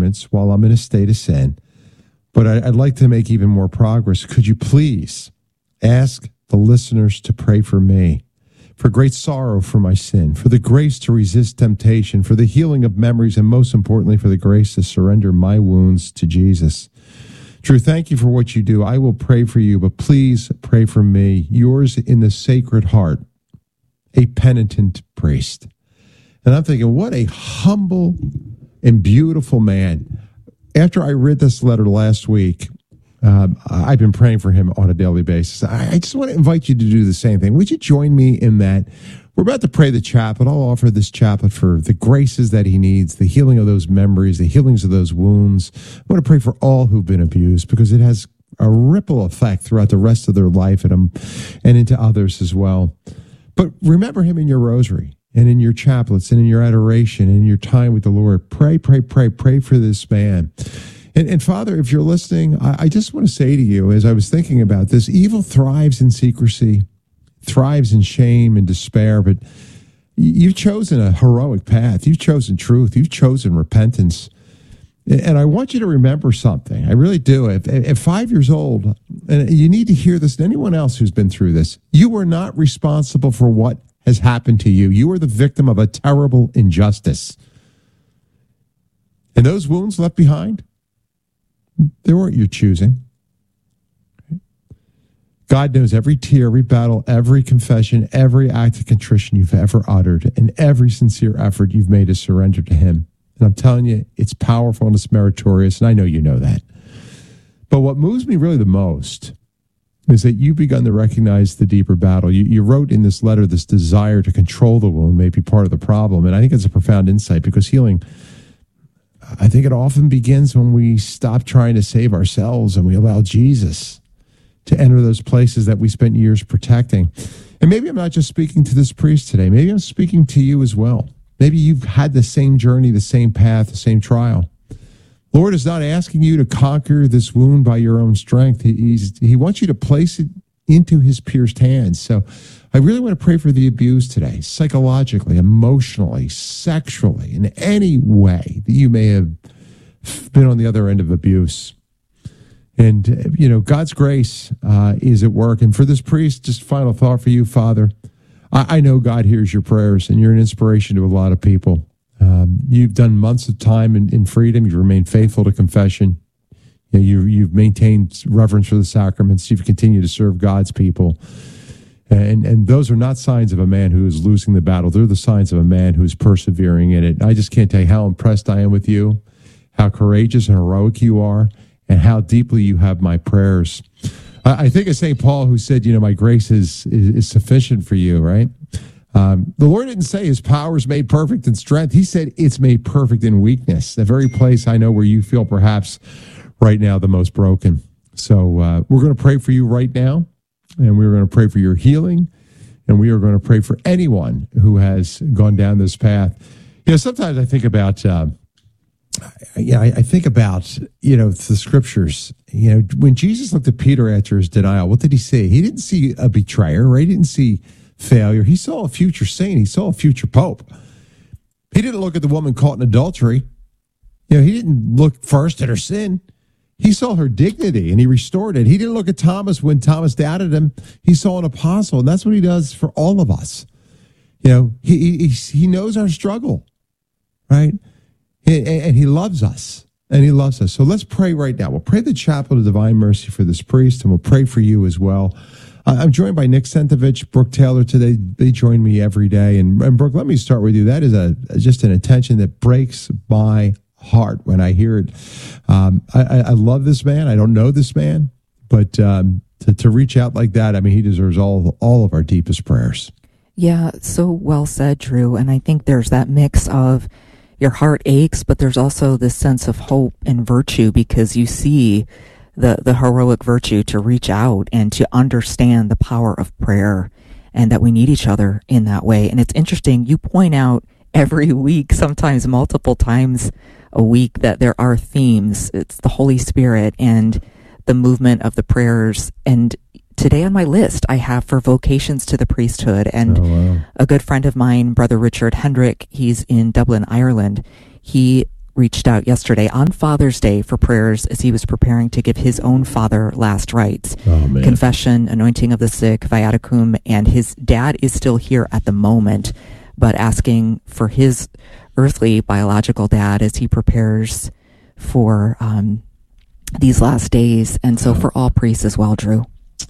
moments while I'm in a state of sin, but I'd like to make even more progress. Could you please ask the listeners to pray for me, for great sorrow for my sin, for the grace to resist temptation, for the healing of memories, and most importantly, for the grace to surrender my wounds to Jesus. Drew, thank you for what you do. I will pray for you, but please pray for me. Yours in the Sacred Heart, a penitent priest. And I'm thinking, what a humble and beautiful man. After I read this letter last week, I've been praying for him on a daily basis. I just want to invite you to do the same thing. Would you join me in that? We're about to pray the chaplet. I'll offer this chaplet for the graces that he needs, the healing of those memories, the healings of those wounds. I want to pray for all who've been abused because it has a ripple effect throughout the rest of their life and into others as well. But remember him in your rosary and in your chaplets and in your adoration and in your time with the Lord. Pray for this man. And Father, if you're listening, I just want to say to you, as I was thinking about this, evil thrives in secrecy, thrives in shame and despair, but you've chosen a heroic path. You've chosen truth. You've chosen repentance. And I want you to remember something. I really do. At 5 years old, and you need to hear this, and anyone else who's been through this, you are not responsible for what has happened to you. You are the victim of a terrible injustice. And those wounds left behind, they weren't your choosing. God knows every tear, every battle, every confession, every act of contrition you've ever uttered, and every sincere effort you've made to surrender to him. And I'm telling you, it's powerful and it's meritorious, and I know you know that. But what moves me really the most is that you've begun to recognize the deeper battle. You wrote in this letter this desire to control the wound may be part of the problem, and I think it's a profound insight because healing, I think it often begins when we stop trying to save ourselves and we allow Jesus to enter those places that we spent years protecting. And maybe I'm not just speaking to this priest today. Maybe I'm speaking to you as well. Maybe you've had the same journey, the same path, the same trial. Lord is not asking you to conquer this wound by your own strength. He wants you to place it into his pierced hands. So I really want to pray for the abused today, psychologically, emotionally, sexually, in any way that you may have been on the other end of abuse. And, God's grace is at work. And for this priest, just final thought for you, Father, I know God hears your prayers, and you're an inspiration to a lot of people. You've done months of time in freedom. You've remained faithful to confession. You've maintained reverence for the sacraments. You've continued to serve God's people. And those are not signs of a man who is losing the battle. They're the signs of a man who is persevering in it. I just can't tell you how impressed I am with you, how courageous and heroic you are, and how deeply you have my prayers. I think of St. Paul, who said, my grace is sufficient for you, right? The Lord didn't say his power is made perfect in strength. He said it's made perfect in weakness, the very place I know where you feel perhaps right now the most broken. So we're going to pray for you right now, and we're going to pray for your healing, and we are going to pray for anyone who has gone down this path. Sometimes I think about... I think about, the scriptures. When Jesus looked at Peter after his denial, what did he see? He didn't see a betrayer, right? He didn't see failure. He saw a future saint. He saw a future pope. He didn't look at the woman caught in adultery. He didn't look first at her sin. He saw her dignity, and he restored it. He didn't look at Thomas when Thomas doubted him. He saw an apostle, and that's what he does for all of us. He knows our struggle, right? And he loves us, and he loves us. So let's pray right now. We'll pray the chaplet of divine mercy for this priest, and we'll pray for you as well. I'm joined by Nick Sentovich, Brooke Taylor today. They join me every day. And Brooke, let me start with you. That is just an attention that breaks my heart when I hear it. I love this man. I don't know this man, but to reach out like that, he deserves all of our deepest prayers. Yeah, so well said, Drew. And I think there's that mix of your heart aches, but there's also this sense of hope and virtue because you see the heroic virtue to reach out and to understand the power of prayer and that we need each other in that way. And it's interesting, you point out every week, sometimes multiple times a week, that there are themes. It's the Holy Spirit and the movement of the prayers. And today on my list, I have for vocations to the priesthood. And a good friend of mine, Brother Richard Hendrick, he's in Dublin, Ireland. He reached out yesterday on Father's Day for prayers as he was preparing to give his own father last rites. Oh, man. Confession, anointing of the sick, viaticum, and his dad is still here at the moment, but asking for his earthly biological dad as he prepares for these last days, and so for all priests as well, Drew.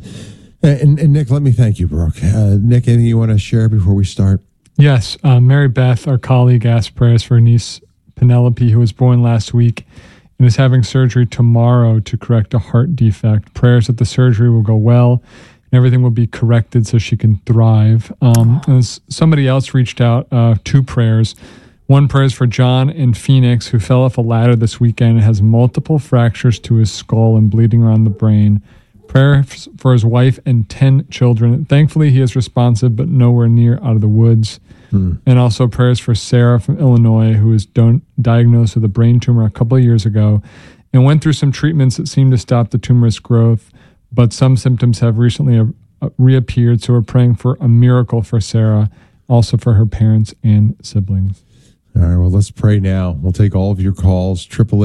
And Nick, let me thank you, Brooke. Nick, anything you want to share before we start? Yes. Mary Beth, our colleague, asked prayers for her niece Penelope, who was born last week and is having surgery tomorrow to correct a heart defect. Prayers that the surgery will go well and everything will be corrected so she can thrive. And somebody else reached out, 2 prayers. One prayer is for John in Phoenix, who fell off a ladder this weekend and has multiple fractures to his skull and bleeding around the brain. Prayer for his wife and 10 children. Thankfully, he is responsive, but nowhere near out of the woods. And also prayers for Sarah from Illinois, who was diagnosed with a brain tumor a couple of years ago and went through some treatments that seemed to stop the tumor's growth, but some symptoms have recently reappeared. So we're praying for a miracle for Sarah, also for her parents and siblings. All right, well, let's pray now. We'll take all of your calls,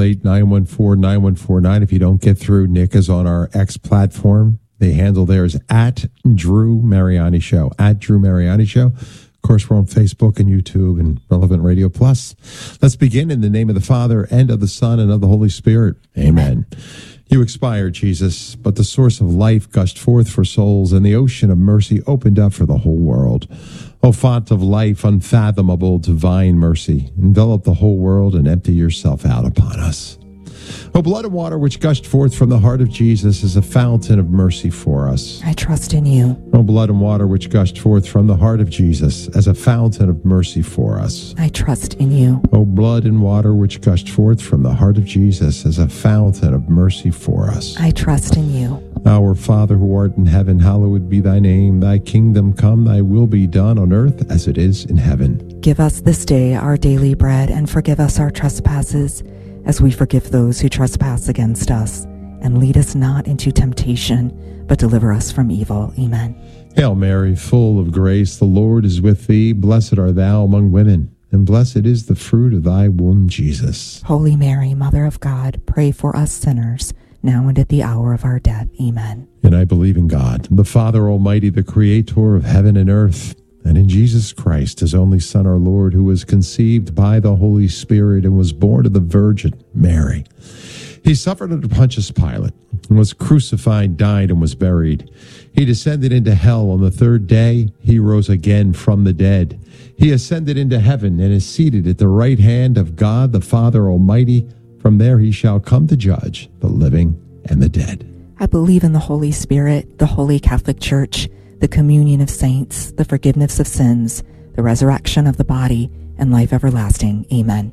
888-914-9149. If you don't get through, Nick is on our X platform. The handle there is at Drew Mariani Show, at Drew Mariani Show. Of course, we're on Facebook and YouTube and Relevant Radio Plus. Let's begin in the name of the Father, and of the Son, and of the Holy Spirit. Amen. You expired, Jesus, but the source of life gushed forth for souls, and the ocean of mercy opened up for the whole world. O font of life, unfathomable divine mercy, envelop the whole world and empty yourself out upon us. O blood and water which gushed forth from the heart of Jesus is a fountain of mercy for us. I trust in you. O blood and water which gushed forth from the heart of Jesus as a fountain of mercy for us. I trust in you. O blood and water which gushed forth from the heart of Jesus as a fountain of mercy for us. I trust in you. Our Father who art in heaven, hallowed be thy name. Thy kingdom come, thy will be done on earth as it is in heaven. Give us this day our daily bread, and forgive us our trespasses, as we forgive those who trespass against us. And lead us not into temptation, but deliver us from evil. Amen. Hail Mary, full of grace, the Lord is with thee. Blessed art thou among women, and blessed is the fruit of thy womb, Jesus. Holy Mary, Mother of God, pray for us sinners, now and at the hour of our death. Amen. And I believe in God, the Father Almighty, the Creator of heaven and earth, and in Jesus Christ, his only Son, our Lord, who was conceived by the Holy Spirit and was born of the Virgin Mary. He suffered under Pontius Pilate, and was crucified, died, and was buried. He descended into hell. On the third day, he rose again from the dead. He ascended into heaven and is seated at the right hand of God, the Father Almighty. From there he shall come to judge the living and the dead. I believe in the Holy Spirit, the Holy Catholic Church, the communion of saints, the forgiveness of sins, the resurrection of the body, and life everlasting. Amen.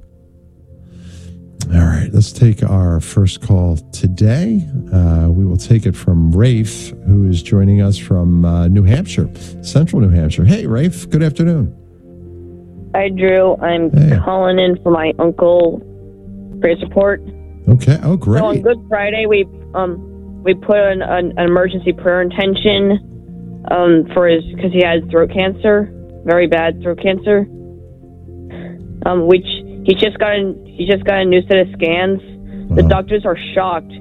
All right, let's take our first call today. We will take it from Rafe, who is joining us from New Hampshire, central New Hampshire. Hey, Rafe, good afternoon. Hi, Drew. I'm calling in for my uncle for support. Okay. Oh, great. So on Good Friday, we put an emergency prayer intention for because he has throat cancer, very bad throat cancer, which he just got a new set of scans. The doctors are shocked.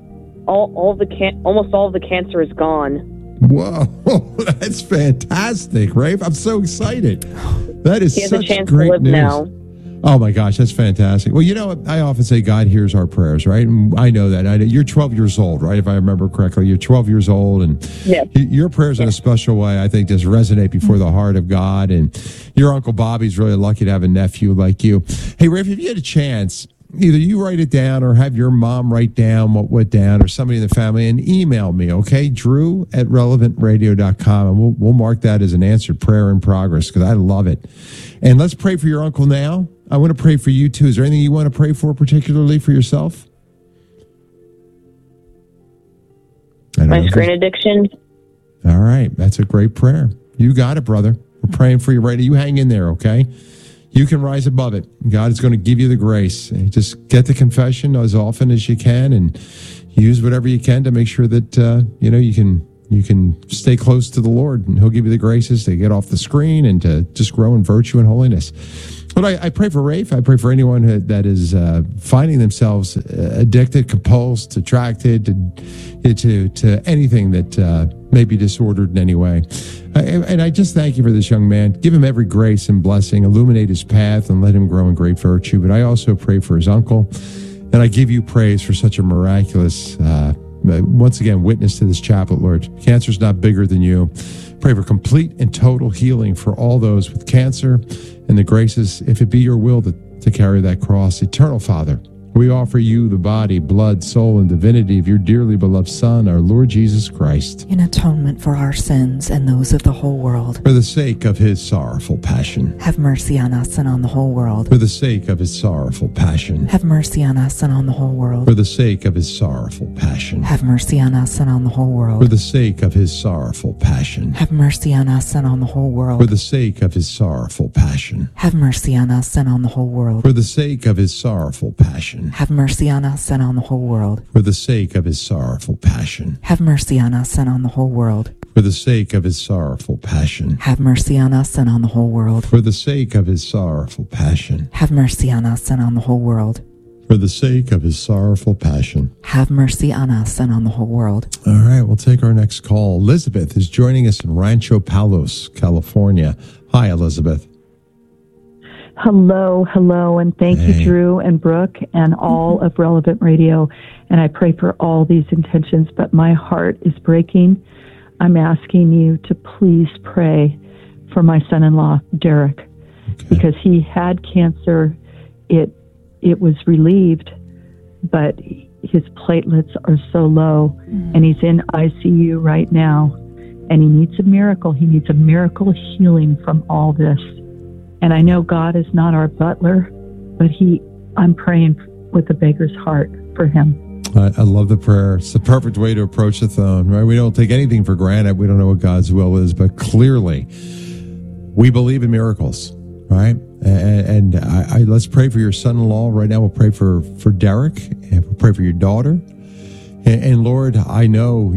Almost all of the cancer is gone. Whoa, that's fantastic, Rafe. I'm so excited. That is such great news. He has a chance to live now. Oh my gosh, that's fantastic. Well, you know what? I often say God hears our prayers, right? And I know that. You're 12 years old, right? If I remember correctly, you're 12 years old, and your prayers in a special way, I think, just resonate before the heart of God. And your Uncle Bobby's really lucky to have a nephew like you. Hey, Rafe, if you had a chance, either you write it down or have your mom write down what went down, or somebody in the family, and email me, okay? Drew@relevantradio.com, and we'll mark that as an answered prayer in progress, because I love it. And let's pray for your uncle now. I want to pray for you, too. Is there anything you want to pray for particularly for yourself? My screen addiction. All right. That's a great prayer. You got it, brother. We're praying for you right now. You hang in there, okay? You can rise above it. God is going to give you the grace. Just get the confession as often as you can, and use whatever you can to make sure that you can stay close to the Lord, and he'll give you the graces to get off the screen and to just grow in virtue and holiness. But I pray for Rafe. I pray for anyone that is finding themselves addicted, compulsed, attracted to anything that may be disordered in any way. And I just thank you for this young man. Give him every grace and blessing. Illuminate his path and let him grow in great virtue. But I also pray for his uncle. And I give you praise for such a miraculous, once again, witness to this chaplet, Lord. Cancer's not bigger than you. Pray for complete and total healing for all those with cancer and the graces, if it be your will, to carry that cross. Eternal Father, we offer you the body, blood, soul, and divinity of your dearly beloved Son, our Lord Jesus Christ, in atonement for our sins and those of the whole world. For the sake of his sorrowful passion. Have mercy on us and on the whole world. For the sake of his sorrowful passion. Have mercy on us and on the whole world. For the sake of his sorrowful passion. Have mercy on us and on the whole world. For the sake of his sorrowful passion. Have mercy on us and on the whole world. For the sake of his sorrowful passion. Have mercy on us and on the whole world. For the sake of his sorrowful passion. Have mercy on us and on the whole world. For the sake of his sorrowful passion. Have mercy on us and on the whole world. For the sake of his sorrowful passion. Have mercy on us and on the whole world. For the sake of his sorrowful passion. Have mercy on us and on the whole world. For the sake of his sorrowful passion. Have mercy on us and on the whole world. All right, we'll take our next call. Elizabeth is joining us in Rancho Palos, California. Hi, Elizabeth. Hello, and thank you, Drew and Brooke, and all of Relevant Radio. And I pray for all these intentions, but my heart is breaking. I'm asking you to please pray for my son-in-law, Derek, because he had cancer. It was relieved, but his platelets are so low, and he's in ICU right now, and he needs a miracle. He needs a miracle healing from all this. And I know God is not our butler, but I'm praying with a beggar's heart for him. I love the prayer. It's the perfect way to approach the throne, right? We don't take anything for granted. We don't know what God's will is, but clearly we believe in miracles, right? And let's pray for your son-in-law right now. We'll pray for Derek, and we'll pray for your daughter. And Lord, I know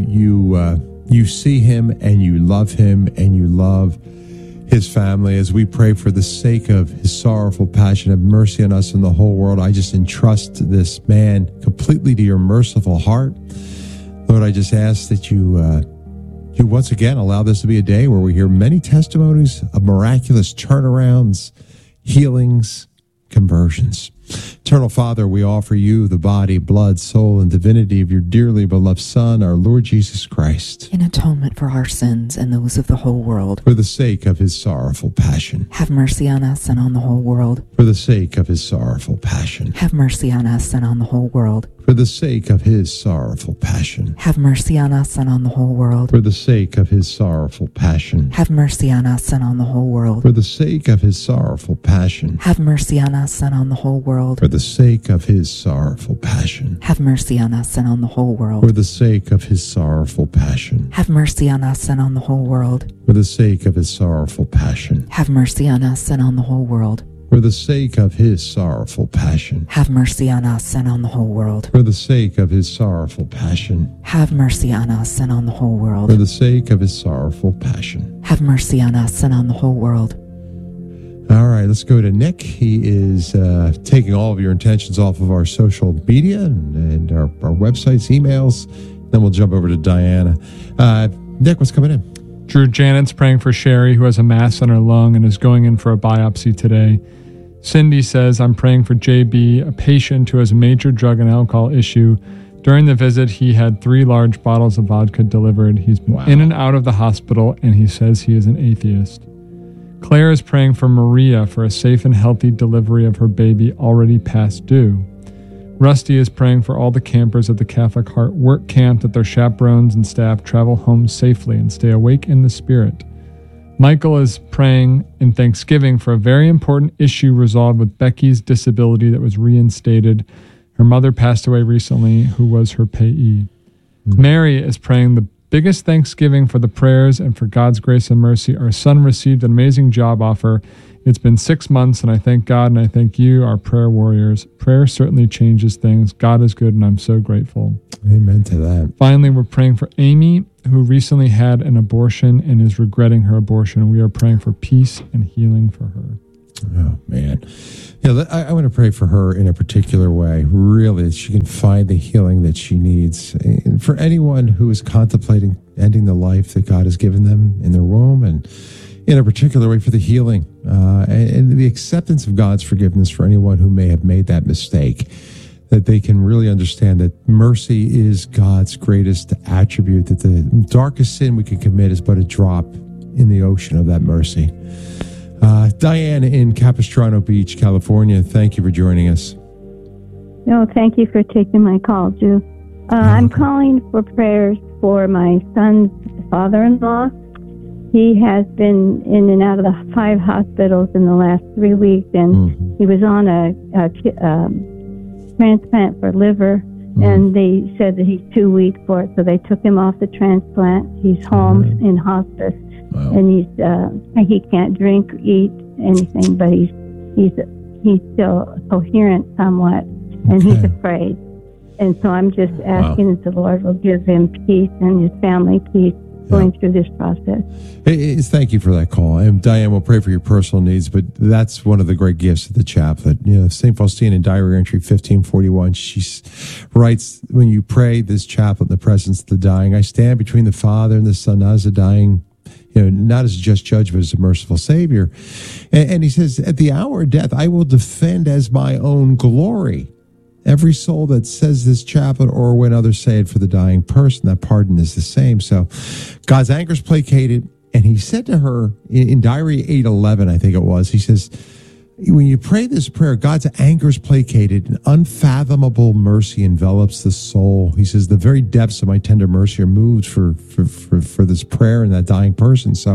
you see him and you love him and you love his family. As we pray for the sake of his sorrowful passion, have mercy on us and the whole world. I just entrust this man completely to your merciful heart. Lord, I just ask that you once again allow this to be a day where we hear many testimonies of miraculous turnarounds, healings, conversions. Eternal Father, we offer you the body, blood, soul, and divinity of your dearly beloved Son, our Lord Jesus Christ, in atonement for our sins and those of the whole world. For the sake of his sorrowful passion. Have mercy on us and on the whole world. For the sake of his sorrowful passion. Have mercy on us and on the whole world. For the sake of his sorrowful passion. Have mercy on us and on the whole world. For the sake of his sorrowful passion. Have mercy on us and on the whole world. For the sake of his sorrowful passion. Have mercy on us and on the whole world. For the sake of his sorrowful passion. Have mercy on us and on the whole world. For the sake of his sorrowful passion. Have mercy on us and on the whole world. For the sake of his sorrowful passion. Have mercy on us and on the whole world. For the sake of his sorrowful passion. Have mercy on us and on the whole world. For the sake of his sorrowful passion. Have mercy on us and on the whole world. For the sake of his sorrowful passion. Have mercy on us and on the whole world. All right, let's go to Nick. He is taking all of your intentions off of our social media and our websites, emails. Then we'll jump over to Diana. Nick, what's coming in? Drew, Janet's praying for Sherry, who has a mass on her lung and is going in for a biopsy today. Cindy says, I'm praying for JB, a patient who has a major drug and alcohol issue. During the visit, he had 3 large bottles of vodka delivered. He's been in and out of the hospital, and he says he is an atheist. Claire is praying for Maria for a safe and healthy delivery of her baby already past due. Rusty is praying for all the campers at the Catholic Heart Work Camp that their chaperones and staff travel home safely and stay awake in the spirit. Michael is praying in thanksgiving for a very important issue resolved with Becky's disability that was reinstated. Her mother passed away recently, who was her payee. Mary is praying the biggest thanksgiving for the prayers and for God's grace and mercy. Our son received an amazing job offer. It's been 6 months, and I thank God and I thank you, our prayer warriors. Prayer certainly changes things. God is good, and I'm so grateful. Amen to that. Finally, we're praying for Amy, who recently had an abortion and is regretting her abortion. We are praying for peace and healing for her. Oh, man. Yeah, I want to pray for her in a particular way, really, that she can find the healing that she needs. And for anyone who is contemplating ending the life that God has given them in their womb, and in a particular way for the healing and the acceptance of God's forgiveness for anyone who may have made that mistake, that they can really understand that mercy is God's greatest attribute, that the darkest sin we can commit is but a drop in the ocean of that mercy. Diane in Capistrano Beach, California, thank you for joining us. No, thank you for taking my call, Drew. I'm calling for prayers for my son's father-in-law. He has been in and out of the 5 hospitals in the last 3 weeks, and he was on a transplant for liver, and they said that he's too weak for it, so they took him off the transplant. He's home in hospice. Wow. And he can't drink or eat anything, but he's still coherent somewhat, and he's afraid. And so I'm just asking that the Lord will give him peace and his family peace going through this process. Thank you for that call. And Diane, we'll pray for your personal needs, but that's one of the great gifts of the chaplet. You know, St. Faustina in diary entry 1541, she writes, when you pray this chaplet in the presence of the dying, I stand between the Father and the Son, not as a dying, not as a just judge, but as a merciful Savior. And he says, at the hour of death, I will defend as my own glory every soul that says this chaplet, or when others say it for the dying person, that pardon is the same. So God's anger is placated. And he said to her in diary 811, I think it was, he says, when you pray this prayer, God's anger is placated, and unfathomable mercy envelops the soul. He says, the very depths of my tender mercy are moved for this prayer and that dying person. So,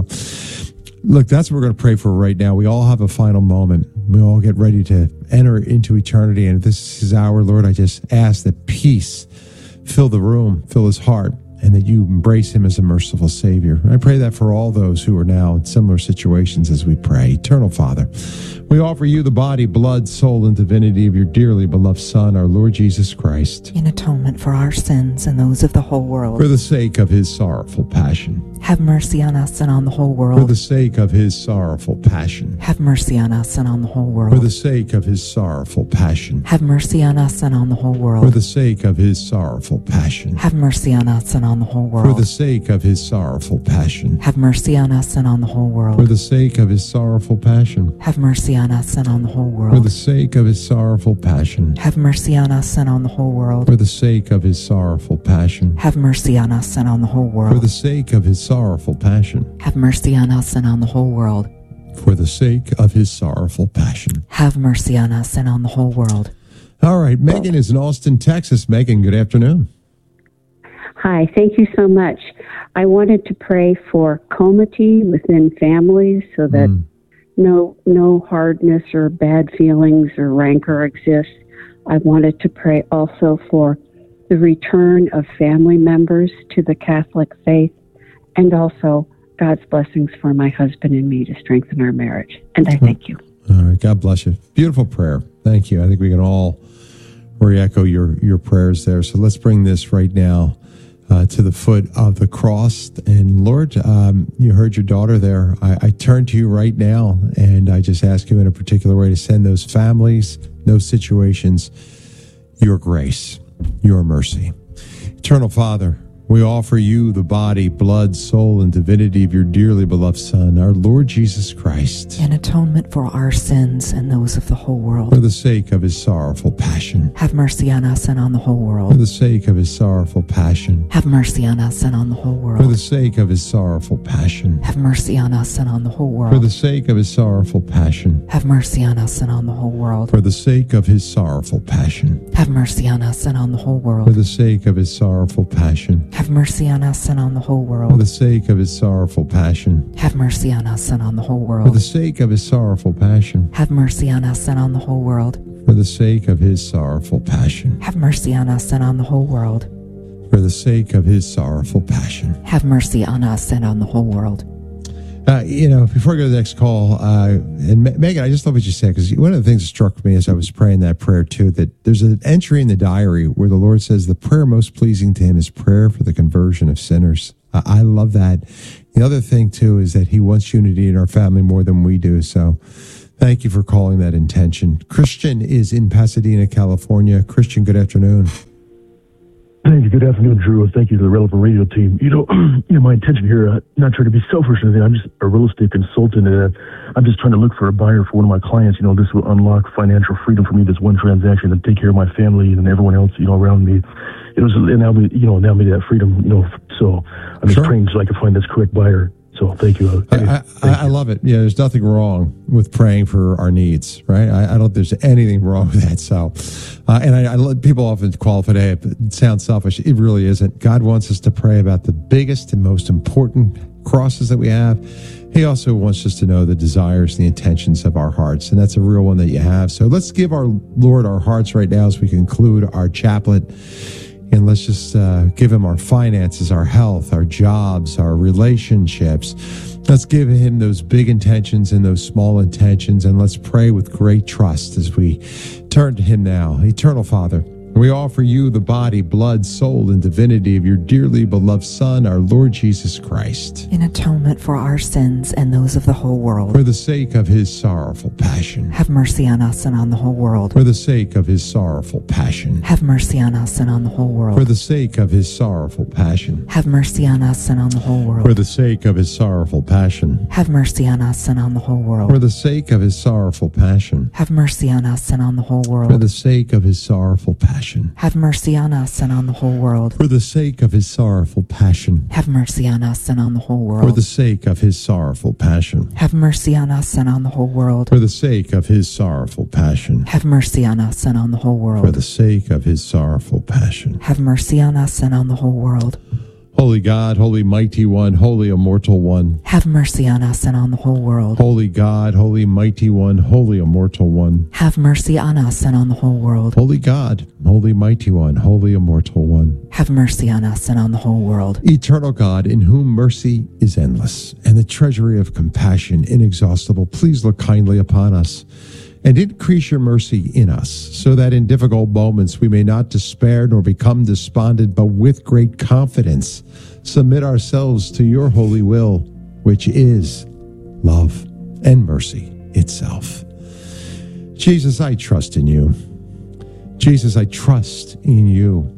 look, that's what we're going to pray for right now. We all have a final moment. We all get ready to enter into eternity. And if this is our Lord, I just ask that peace fill the room, fill his heart, and that you embrace him as a merciful Savior. I pray that for all those who are now in similar situations as we pray. Eternal Father, we offer you the body, blood, soul, and divinity of your dearly beloved Son, our Lord Jesus Christ, in atonement for our sins and those of the whole world. For the sake of his sorrowful passion. Have mercy on us and on the whole world. For the sake of his sorrowful passion. Have mercy on us and on the whole world. For the sake of his sorrowful passion. Have mercy on us and on the whole world. For the sake of his sorrowful passion. Have mercy on us and on the whole world. For the sake of his sorrowful passion. Have mercy on us and on the whole world. For the sake of his sorrowful passion. Have mercy on us and on the whole world. For the sake of his sorrowful passion. Have mercy on us and on the whole world. For the sake of his sorrowful passion. Have mercy on us and on the whole world. For the sake of his sorrowful passion. Have mercy on us and on the whole world. For the sake of his sorrowful passion. Have mercy on us and on the whole world. All right, Megan is in Austin, Texas. Megan, good afternoon. Hi, thank you so much. I wanted to pray for comity within families so that no hardness or bad feelings or rancor exists. I wanted to pray also for the return of family members to the Catholic faith, and also God's blessings for my husband and me to strengthen our marriage. And I thank you. All right, God bless you. Beautiful prayer. Thank you. I think we can all re-echo your prayers there. So let's bring this right now to the foot of the cross. And Lord, you heard your daughter there. I turn to you right now, and I just ask you in a particular way to send those families, those situations, your grace, your mercy. Eternal Father, we offer you the body, blood, soul, and divinity of your dearly beloved Son, our Lord Jesus Christ, in atonement for our sins and those of the whole world. For the sake of his sorrowful passion. Have mercy on us and on the whole world. For the sake of his sorrowful passion. Have mercy on us and on the whole world. For the sake of his sorrowful passion. Have mercy on us and on the whole world. For the sake of his sorrowful passion. Have mercy on us and on the whole world. For the sake of his sorrowful passion. Have mercy on us and on the whole world. For the sake of his sorrowful passion. Have mercy on us and on the whole world. For the sake of his sorrowful passion. Have mercy on us and on the whole world. For the sake of his sorrowful passion. Have mercy on us and on the whole world. For the sake of his sorrowful passion. Have mercy on us and on the whole world. For the sake of his sorrowful passion. Have mercy on us and on the whole world. Before I go to the next call, and Megan, I just love what you said, because one of the things that struck me as I was praying that prayer too, that there's an entry in the diary where the Lord says the prayer most pleasing to him is prayer for the conversion of sinners. I love that. The other thing too is that he wants unity in our family more than we do. So Thank you for calling that intention. Christian is in Pasadena, California. Christian, good afternoon. Thank you. Good afternoon, Drew. Thank you to the Relevant Radio team. My intention here, not trying to be selfish or anything. I'm just a real estate consultant, and I'm just trying to look for a buyer for one of my clients. This will unlock financial freedom for me. This one transaction and take care of my family and everyone else, around me. Allow me that freedom. So I'm just praying so I can find this correct buyer. So thank you. I love it. Yeah, there's nothing wrong with praying for our needs, right? I don't. There's anything wrong with that. So, and I people often qualify it. It sounds selfish. It really isn't. God wants us to pray about the biggest and most important crosses that we have. He also wants us to know the desires, the intentions of our hearts, and that's a real one that you have. So let's give our Lord our hearts right now as we conclude our chaplet. And let's just give him our finances, our health, our jobs, our relationships. Let's give him those big intentions and those small intentions. And let's pray with great trust as we turn to him now. Eternal Father, we offer you the body, blood, soul, and divinity of your dearly beloved Son, our Lord Jesus Christ, in atonement for our sins and those of the whole world. For the sake of his sorrowful passion. Have mercy on us and on the whole world. For the sake of his sorrowful passion. Have mercy on us and on the whole world. For the sake of his sorrowful passion. Have mercy on us and on the whole world. For the sake of his sorrowful passion. Have mercy on us and on the whole world. For the sake of his sorrowful passion. Have mercy on us and on the whole world. For the sake of his sorrowful passion. Have mercy on us and on the whole world. For the sake of his sorrowful passion. Have mercy on us and on the whole world. For the sake of his sorrowful passion. Have mercy on us and on the whole world. For the sake of his sorrowful passion. Have mercy on us and on the whole world. For the sake of his sorrowful passion. Have mercy on us and on the whole world. Holy God, holy mighty one, holy immortal one. Have mercy on us and on the whole world. Holy God, holy mighty one, holy immortal one. Have mercy on us and on the whole world. Holy God, holy mighty one, holy immortal one. Have mercy on us and on the whole world. Eternal God, in whom mercy is endless, and the treasury of compassion inexhaustible, please look kindly upon us, and increase your mercy in us, so that in difficult moments we may not despair nor become despondent, but with great confidence submit ourselves to your holy will, which is love and mercy itself. Jesus, I trust in you. Jesus, I trust in you.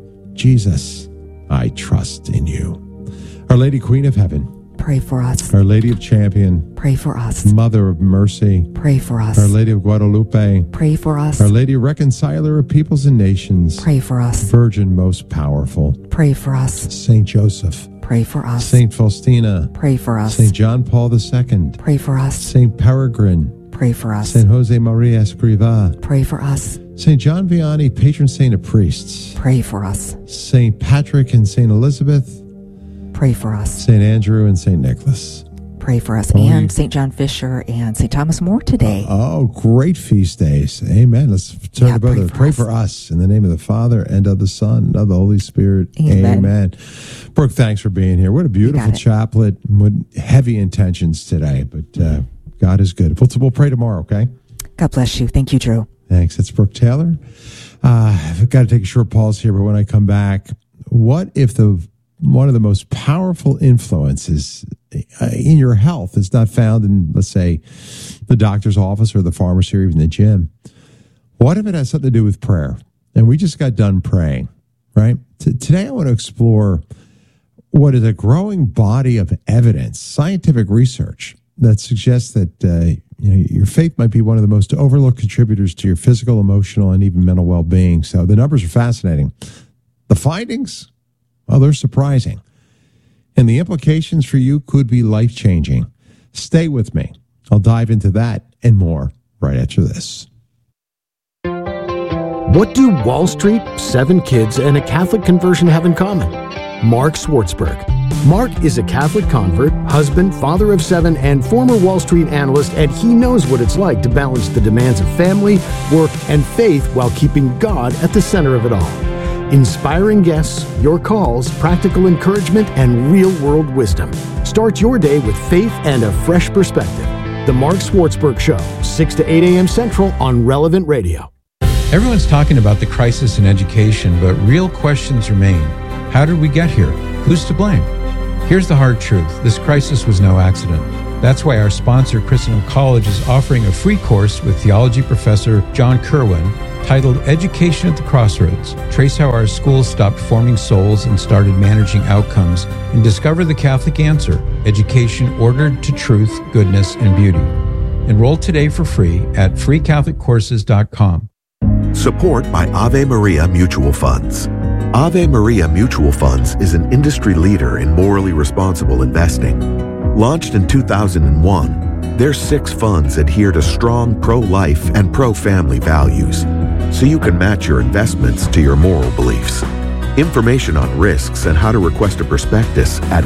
Jesus, I trust in you. Our Lady Queen of Heaven, pray for us. Our Lady of Champion, pray for us. Mother of Mercy, pray for us. Our Lady of Guadalupe, pray for us. Our Lady Reconciler of Peoples and Nations, pray for us. Virgin most powerful, pray for us. Saint Joseph, pray for us. Saint Faustina, pray for us. Saint John Paul II, pray for us. Saint Peregrine, pray for us. Saint Jose Maria Escrivá, pray for us. Saint John Vianney, patron saint of priests, pray for us. Saint Patrick and Saint Elizabeth, pray for us. Saint Andrew and Saint Nicholas, pray for us. And St. John Fisher and St. Thomas More today. Oh, great feast days. Amen. Let's turn to brother. Pray for us in the name of the Father and of the Son and of the Holy Spirit. Amen. Brooke, thanks for being here. What a beautiful chaplet with heavy intentions today, but God is good. We'll pray tomorrow, okay? God bless you. Thank you, Drew. Thanks. It's Brooke Taylor. I've got to take a short pause here, but when I come back, what if one of the most powerful influences in your health is not found in, let's say, the doctor's office or the pharmacy or even the gym? What if it has something to do with prayer? And we just got done praying, right? Today I want to explore what is a growing body of evidence, scientific research that suggests that your faith might be one of the most overlooked contributors to your physical, emotional, and even mental well-being. So the numbers are fascinating. The findings, well, they're surprising. And the implications for you could be life-changing. Stay with me. I'll dive into that and more right after this. What do Wall Street, 7 kids, and a Catholic conversion have in common? Mark Swartzberg. Mark is a Catholic convert, husband, father of 7, and former Wall Street analyst, and he knows what it's like to balance the demands of family, work, and faith while keeping God at the center of it all. Inspiring guests, your calls, practical encouragement, and real-world wisdom. Start your day with faith and a fresh perspective. The Mark Swartzberg Show, 6 to 8 a.m. Central on Relevant Radio. Everyone's talking about the crisis in education, but real questions remain. How did we get here? Who's to blame? Here's the hard truth. This crisis was no accident. That's why our sponsor, Christendom College, is offering a free course with theology professor John Kerwin titled Education at the Crossroads. Trace how our schools stopped forming souls and started managing outcomes, and discover the Catholic answer, education ordered to truth, goodness, and beauty. Enroll today for free at freecatholiccourses.com. Support by Ave Maria Mutual Funds. Ave Maria Mutual Funds is an industry leader in morally responsible investing. Launched in 2001, their 6 funds adhere to strong pro-life and pro-family values, so you can match your investments to your moral beliefs. Information on risks and how to request a prospectus at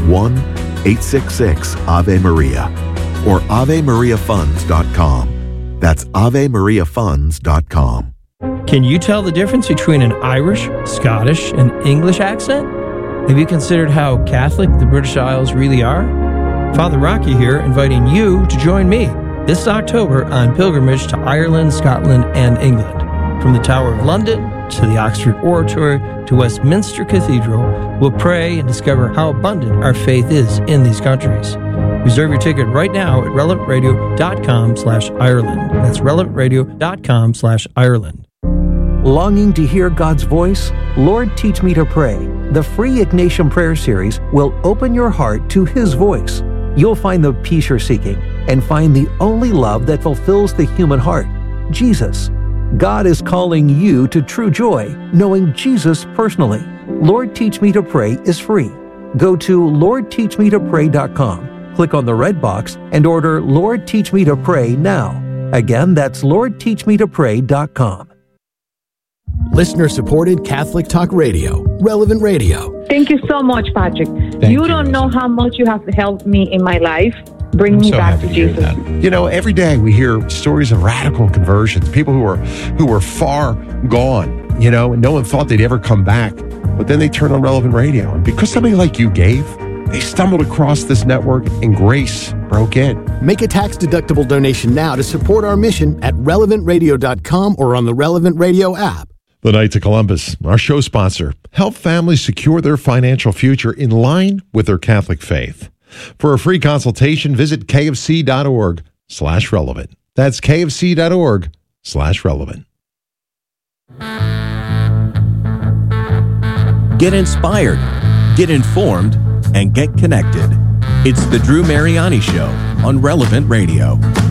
1-866-AVE-MARIA or AveMariaFunds.com. That's AveMariaFunds.com. Can you tell the difference between an Irish, Scottish, and English accent? Have you considered how Catholic the British Isles really are? Father Rocky here, inviting you to join me this October on pilgrimage to Ireland, Scotland, and England. From the Tower of London to the Oxford Oratory to Westminster Cathedral, we'll pray and discover how abundant our faith is in these countries. Reserve your ticket right now at relevantradio.com/Ireland. That's relevantradio.com/Ireland. Longing to hear God's voice? Lord, Teach Me to Pray. The free Ignatian Prayer Series will open your heart to His voice. You'll find the peace you're seeking and find the only love that fulfills the human heart, Jesus. God is calling you to true joy, knowing Jesus personally. Lord, Teach Me to Pray is free. Go to LordTeachMeToPray.com, click on the red box, and order Lord, Teach Me to Pray now. Again, that's LordTeachMeToPray.com. Listener-supported Catholic Talk Radio, Relevant Radio. Thank you so much, Patrick. You don't know how much you have helped me in my life. Bring me back to Jesus. You know, every day we hear stories of radical conversions, people who were far gone, you know, and no one thought they'd ever come back. But then they turned on Relevant Radio. And because somebody like you gave, they stumbled across this network and grace broke in. Make a tax-deductible donation now to support our mission at relevantradio.com or on the Relevant Radio app. The Knights of Columbus, our show sponsor, help families secure their financial future in line with their Catholic faith. For a free consultation, visit kfc.org/relevant. That's kfc.org/relevant. Get inspired, get informed, and get connected. It's the Drew Mariani Show on Relevant Radio.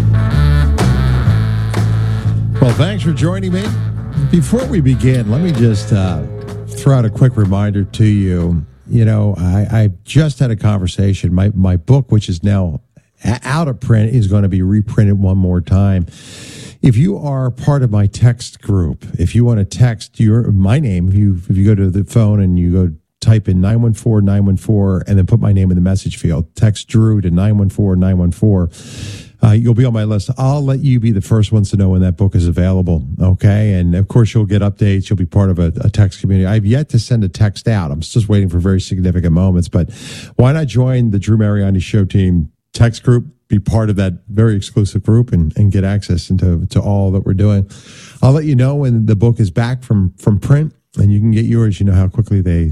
Well, thanks for joining me. Before we begin, let me just throw out a quick reminder to you. You know, I just had a conversation. My book, which is now out of print, is going to be reprinted one more time. If you are part of my text group, if you want to text my name, if you go to the phone and you go type in 914-914 and then put my name in the message field, text Drew to 914-914. You'll be on my list. I'll let you be the first ones to know when that book is available, okay? And, of course, you'll get updates. You'll be part of a text community. I've yet to send a text out. I'm just waiting for very significant moments. But why not join the Drew Mariani Show Team text group, be part of that very exclusive group, and get access to all that we're doing. I'll let you know when the book is back from print, and you can get yours. You know how quickly they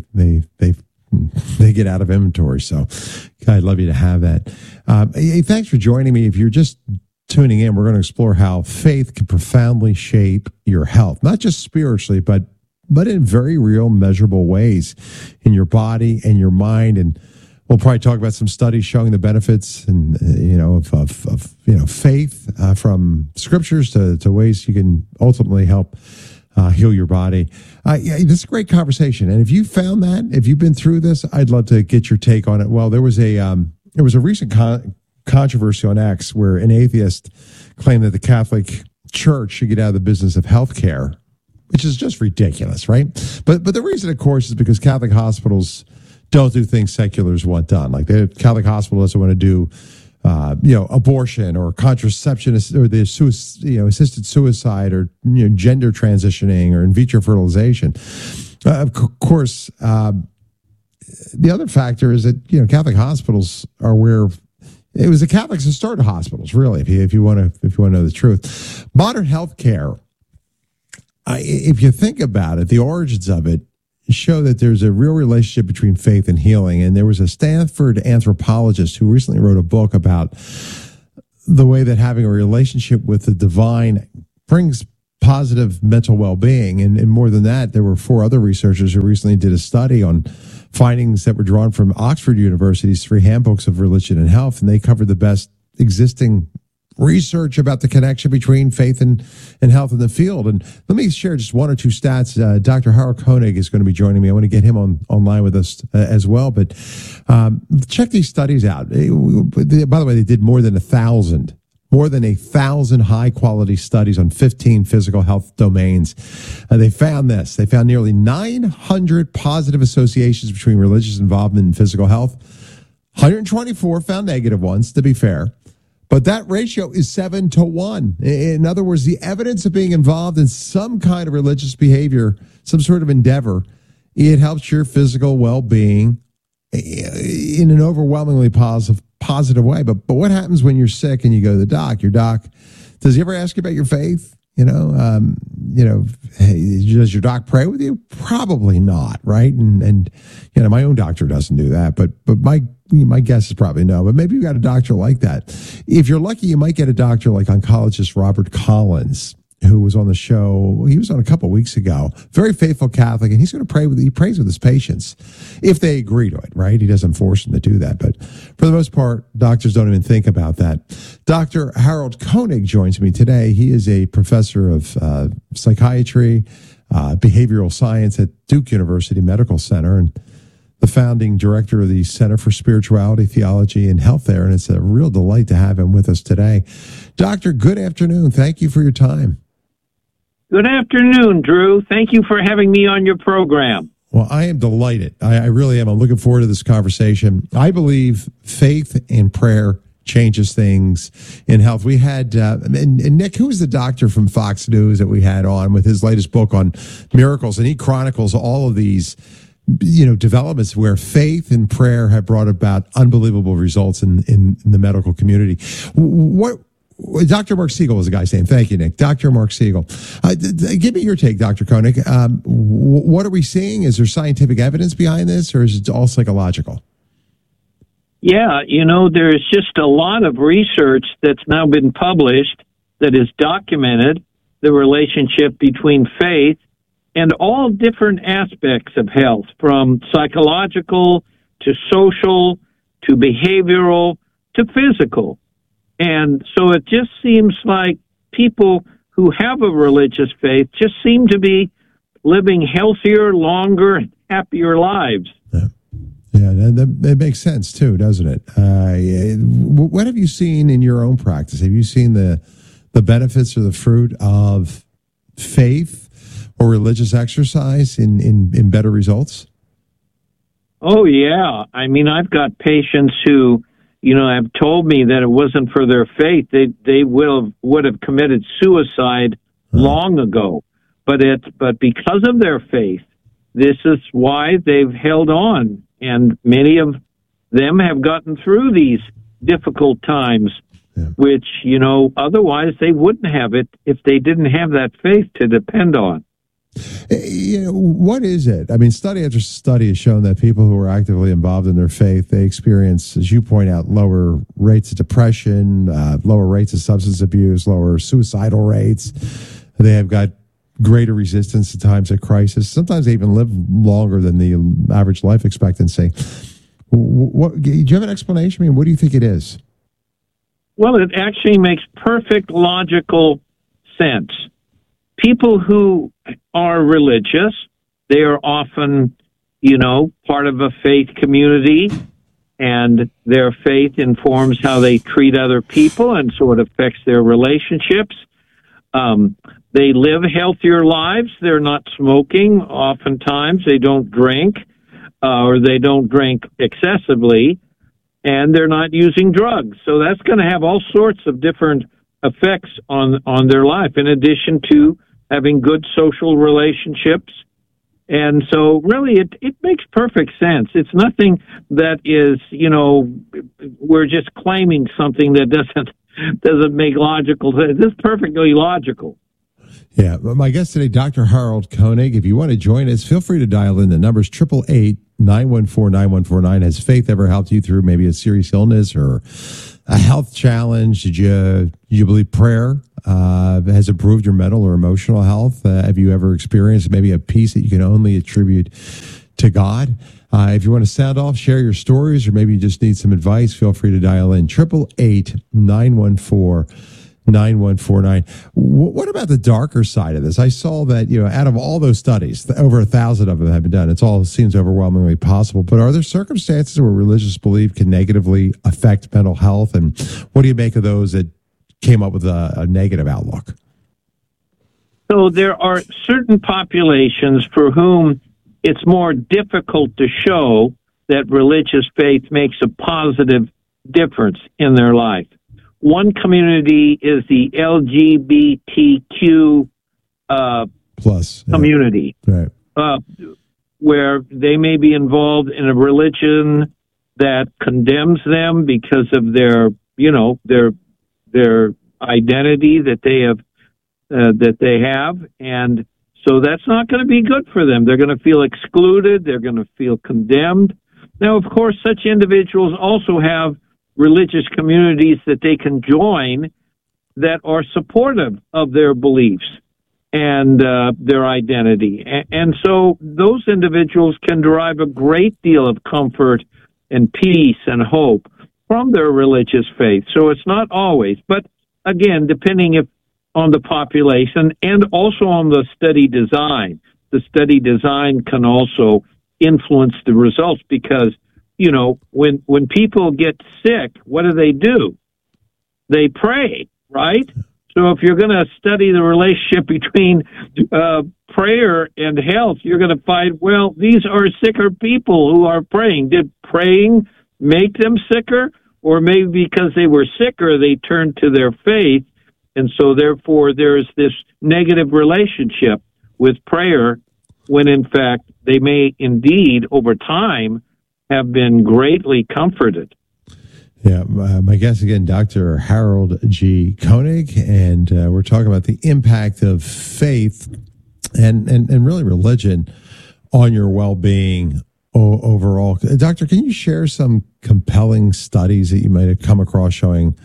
get out of inventory. So I'd love you to have that. Hey, thanks for joining me. If you're just tuning in, we're going to explore how faith can profoundly shape your health, not just spiritually, but in very real, measurable ways in your body and your mind. And we'll probably talk about some studies showing the benefits and of faith from scriptures to ways you can ultimately help heal your body. This is a great conversation. And if you found that, if you've been through this, I'd love to get your take on it. Well, there was a recent controversy on X where an atheist claimed that the Catholic Church should get out of the business of healthcare, which is just ridiculous, right? But the reason, of course, is because Catholic hospitals don't do things seculars want done. Like the Catholic hospital doesn't want to do abortion or contraception or the assisted suicide or gender transitioning or in vitro fertilization. Of course, the other factor is that Catholic hospitals are where it was the Catholics who started hospitals. Really, if you want to know the truth, modern healthcare. If you think about it, the origins of it show that there's a real relationship between faith and healing. And there was a Stanford anthropologist who recently wrote a book about the way that having a relationship with the divine brings positive mental well-being. And more than that, there were 4 other researchers who recently did a study on findings that were drawn from Oxford University's 3 handbooks of religion and health, and they covered the best existing research about the connection between faith and health in the field. And let me share just 1 or 2 stats. Dr. Harold Koenig is going to be joining me. I want to get him online with us as well. But check these studies out. By the way, they did more than 1,000 high-quality studies on 15 physical health domains. They found this. They found nearly 900 positive associations between religious involvement and physical health. 124 found negative ones, to be fair. But that ratio is 7 to 1. In other words, the evidence of being involved in some kind of religious behavior, some sort of endeavor, it helps your physical well-being in an overwhelmingly positive way. But what happens when you're sick and you go to the doc? Your doc, does he ever ask you about your faith? Hey, does your doc pray with you? Probably not, right? And my own doctor doesn't do that, but my guess is probably no. But maybe you got a doctor like that. If you're lucky, you might get a doctor like oncologist Robert Collins, who was on the show. He was on a couple of weeks ago. Very faithful Catholic, and he's going to he prays with his patients if they agree to it, right? He doesn't force them to do that. But for the most part, doctors don't even think about that. Dr. Harold Koenig joins me today. He is a professor of psychiatry, behavioral science at Duke University Medical Center, and the founding director of the Center for Spirituality, Theology, and Health there. And it's a real delight to have him with us today. Doctor, good afternoon. Thank you for your time. Good afternoon, Drew. Thank you for having me on your program. Well, I am delighted. I really am. I'm looking forward to this conversation. I believe faith and prayer changes things in health. We had, and Nick, who was the doctor from Fox News that we had on with his latest book on miracles, and he chronicles all of these developments where faith and prayer have brought about unbelievable results in the medical community. What Dr. Mark Siegel was the guy's name. Thank you, Nick. Dr. Mark Siegel. Give me your take, Dr. Koenig. What are we seeing? Is there scientific evidence behind this, or is it all psychological? Yeah, there's just a lot of research that's now been published that has documented the relationship between faith and all different aspects of health, from psychological to social to behavioral to physical. And so it just seems like people who have a religious faith just seem to be living healthier, longer, happier lives. Yeah, that makes sense too, doesn't it? What have you seen in your own practice? Have you seen the benefits or the fruit of faith or religious exercise in better results? Oh, yeah. I mean, I've got patients who, have told me that it wasn't for their faith, they would have committed suicide long ago. But because of their faith, this is why they've held on. And many of them have gotten through these difficult times, which, otherwise they wouldn't have it if they didn't have that faith to depend on. What is it? I mean, study after study has shown that people who are actively involved in their faith, they experience, as you point out, lower rates of depression, lower rates of substance abuse, lower suicidal rates. They have got greater resistance to times of crisis. Sometimes they even live longer than the average life expectancy. Do you have an explanation? I mean, what do you think it is? Well, it actually makes perfect logical sense. People who are religious, they are often, part of a faith community, and their faith informs how they treat other people, and so it affects their relationships. They live healthier lives. They're not smoking. Oftentimes, they don't drink, or they don't drink excessively, and they're not using drugs. So that's going to have all sorts of different effects on their life, in addition to having good social relationships. And so really it makes perfect sense. It's nothing that is, we're just claiming something that doesn't make logical sense. This is perfectly logical. Yeah. My guest today, Dr. Harold Koenig. If you want to join us, feel free to dial in. The number's 888-914-9149. Has faith ever helped you through maybe a serious illness or a health challenge? Did you believe prayer has improved your mental or emotional health? Have you ever experienced maybe a peace that you can only attribute to God? If you want to sound off, share your stories, or maybe you just need some advice, feel free to dial in 888-914-9149. What about the darker side of this? I saw that, out of all those studies, over 1,000 of them have been done. It all seems overwhelmingly possible. But are there circumstances where religious belief can negatively affect mental health? And what do you make of those that came up with a negative outlook? So there are certain populations for whom it's more difficult to show that religious faith makes a positive difference in their life. One community is the LGBTQ plus community, right. Where they may be involved in a religion that condemns them because of their identity that they have, and so that's not going to be good for them. They're going to feel excluded. They're going to feel condemned. Now, of course, such individuals also have religious communities that they can join that are supportive of their beliefs and their identity. And so those individuals can derive a great deal of comfort and peace and hope from their religious faith. So it's not always, but again, depending on the population and also on the study design. The study design can also influence the results because, when people get sick, what do? They pray, right? So if you're going to study the relationship between prayer and health, you're going to find, well, these are sicker people who are praying. Did praying make them sicker? Or maybe because they were sicker, they turned to their faith. And so, therefore, there's this negative relationship with prayer when, in fact, they may indeed, over time, have been greatly comforted. Yeah, my guest again, Dr. Harold G. Koenig, and we're talking about the impact of faith and really religion on your well-being overall. Doctor, can you share some compelling studies that you might have come across showing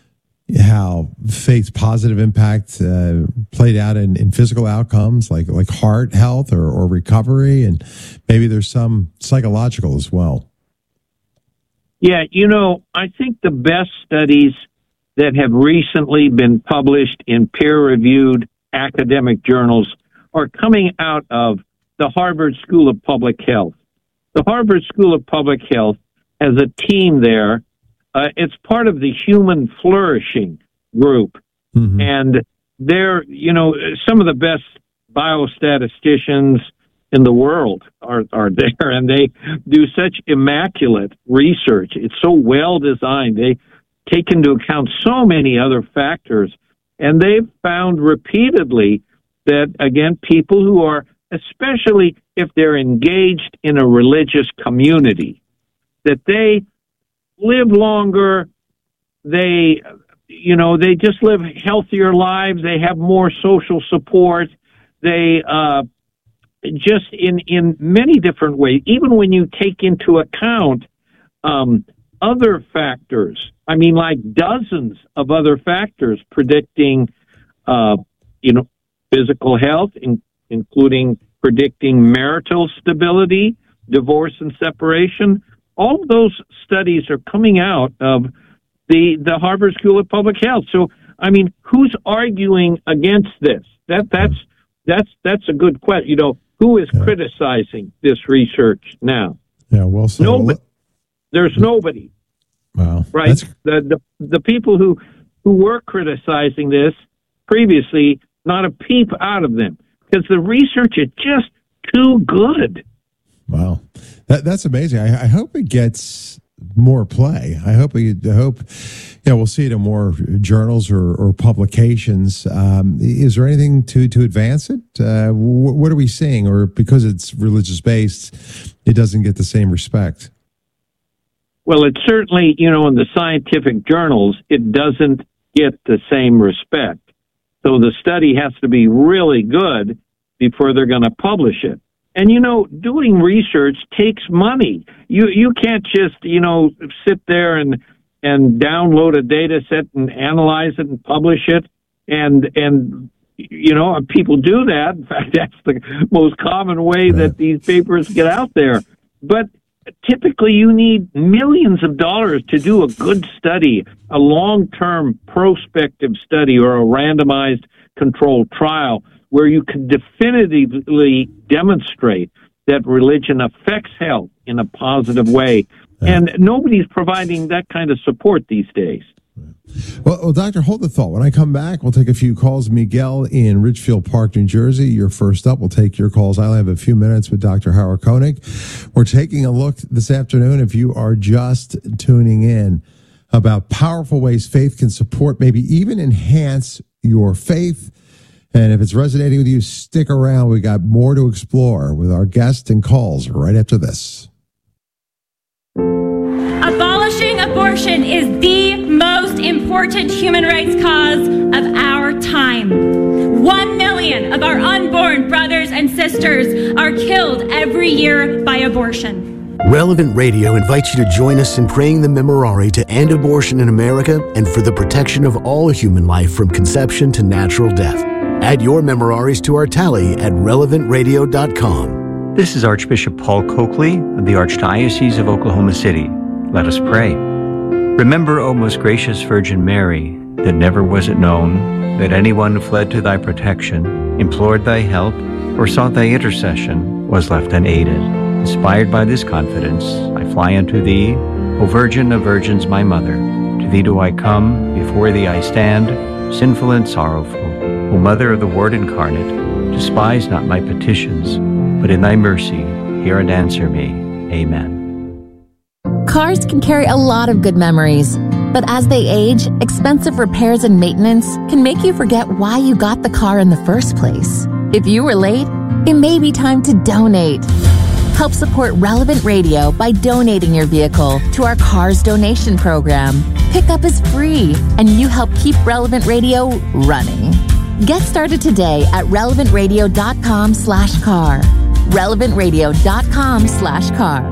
how faith's positive impact played out in physical outcomes like heart health or recovery, and maybe there's some psychological as well? Yeah, I think the best studies that have recently been published in peer-reviewed academic journals are coming out of the Harvard School of Public Health. The Harvard School of Public Health has a team there. It's part of the Human Flourishing group. Mm-hmm. And they're, some of the best biostatisticians in the world are there, and they do such immaculate research. It's so well designed. They take into account so many other factors. And they've found repeatedly that, again, people who are, especially if they're engaged in a religious community, that they live longer, they just live healthier lives, they have more social support, they just in many different ways, even when you take into account other factors, like dozens of other factors predicting, physical health, including predicting marital stability, divorce and separation. All of those studies are coming out of the Harvard School of Public Health. So, who's arguing against this? That's a good question. Who is criticizing this research now? Yeah, well said. Nobody. There's nobody. Wow. Right. The people who were criticizing this previously, not a peep out of them, because the research is just too good. Wow, that's amazing. I hope it gets more play. I hope we'll see it in more journals or publications. Is there anything to advance it? What are we seeing? Or because it's religious based, it doesn't get the same respect? Well, it's certainly, in the scientific journals, it doesn't get the same respect. So the study has to be really good before they're going to publish it. And, doing research takes money. You can't just, sit there and download a data set and analyze it and publish it. And people do that. In fact, that's the most common way that these papers get out there. But typically you need millions of dollars to do a good study, a long-term prospective study or a randomized controlled trial where you can definitively demonstrate that religion affects health in a positive way. And nobody's providing that kind of support these days. Well, Doctor, hold the thought. When I come back, we'll take a few calls. Miguel in Ridgefield Park, New Jersey, you're first up. We'll take your calls. I'll have a few minutes with Dr. Harold Koenig. We're taking a look this afternoon, if you are just tuning in, about powerful ways faith can support, maybe even enhance your faith. And if it's resonating with you, stick around. We got more to explore with our guests and calls right after this. Abolishing abortion is the most important human rights cause of our time. 1 million of our unborn brothers and sisters are killed every year by abortion. Relevant Radio invites you to join us in praying the Memorare to end abortion in America and for the protection of all human life from conception to natural death. Add your Memoraries to our tally at relevantradio.com. This is Archbishop Paul Coakley of the Archdiocese of Oklahoma City. Let us pray. Remember, O most gracious Virgin Mary, that never was it known that anyone who fled to thy protection, implored thy help, or sought thy intercession was left unaided. Inspired by this confidence, I fly unto thee, O Virgin of Virgins, my Mother. To thee do I come, before thee I stand, sinful and sorrowful. O Mother of the Word incarnate, despise not my petitions, but in thy mercy hear and answer me. Amen. Cars can carry a lot of good memories, but as they age, expensive repairs and maintenance can make you forget why you got the car in the first place. If you were late, it may be time to donate. Help support Relevant Radio by donating your vehicle to our Cars Donation Program. Pickup is free, and you help keep Relevant Radio running. Get started today at relevantradio.com/car. relevantradio.com/car.